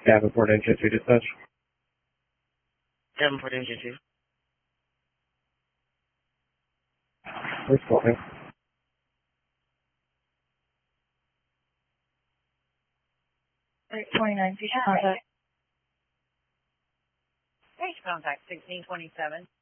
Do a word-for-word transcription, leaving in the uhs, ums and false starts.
Davenport Engine two dispatch. Davenport Engine two. Where's calling? eight twenty-nine, future contact. Page contact sixteen twenty-seven.